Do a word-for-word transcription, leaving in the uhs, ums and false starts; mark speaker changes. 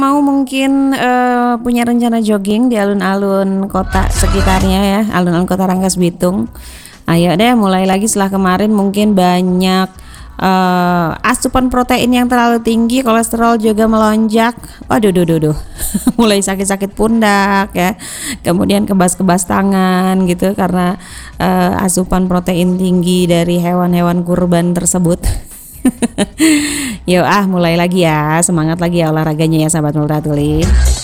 Speaker 1: Mau mungkin, eee, punya rencana jogging di alun-alun kota sekitarnya ya, alun-alun Kota Rangkas Bitung. Ayo deh mulai lagi setelah kemarin mungkin banyak, eee, asupan protein yang terlalu tinggi, kolesterol juga melonjak. Waduh duh duh duh, mulai sakit-sakit pundak ya, kemudian kebas-kebas tangan gitu karena, eee, asupan protein tinggi dari hewan-hewan kurban tersebut. Yuk ah mulai lagi ya, semangat lagi ya olahraganya ya sahabat Multatuli.